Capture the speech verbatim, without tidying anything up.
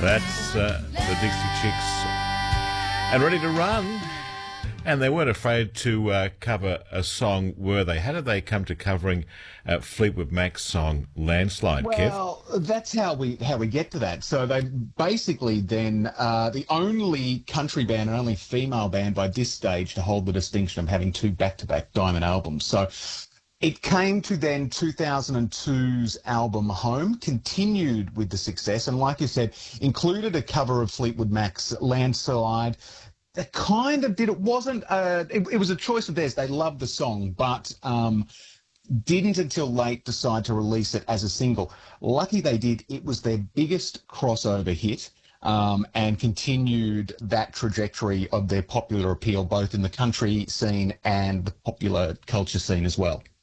That's uh, the Dixie Chicks, and Ready to Run. And they weren't afraid to uh, cover a song, were they? How did they come to covering uh, Fleetwood Mac's song Landslide, Kev? Well, that's how we how we get to that. So they basically then uh, the only country band and only female band by this stage to hold the distinction of having two back-to-back diamond albums. So it came to then two thousand two's album Home, continued with the success, and like you said, included a cover of Fleetwood Mac's Landslide. That kind of did, it wasn't, uh, it, it was a choice of theirs. They loved the song, but um, didn't until late decide to release it as a single. Lucky they did. It was their biggest crossover hit um, and continued that trajectory of their popular appeal, both in the country scene and the popular culture scene as well.